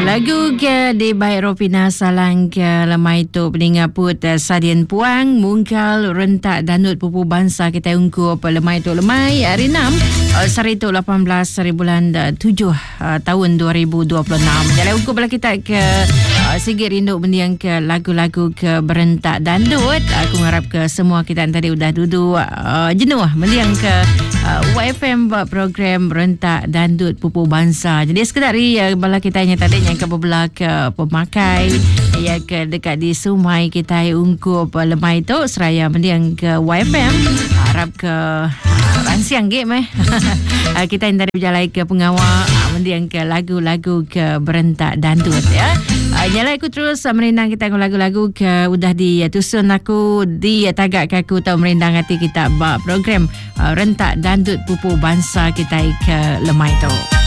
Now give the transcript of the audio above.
Lagu ke di baik Ropina Salang ke lemai tu peningat put Sadian Puang Mungkal rentak danut pupu bangsa kita ungku apa lemai tu lemai hari 6 Saritu 18 bulan 7 tahun 2026. Jadi ungku bala kita ke Sigit Rindu mendiang ke lagu-lagu ke berentak dandut. Aku harap ke semua kita tadi udah duduk jenuh mendiang ke YFM buat program berentak dandut pupu bangsa. Jadi sekedar bala kita yang tadi yang ke bebelah ke pemakai ya ke dekat di Sumai kita ungkup lemai tu seraya mendiang ke YFM harap ke ransiang game kita yang tadi berjalan ke pengawal mendiang ke lagu-lagu ke berentak dandut ya. Nyala aku terus merindang kita dengan lagu-lagu ke udah ditusun aku di tagak aku tahu merindang hati kita buat program rentak dandut pupu bangsa kita ke lemai tu.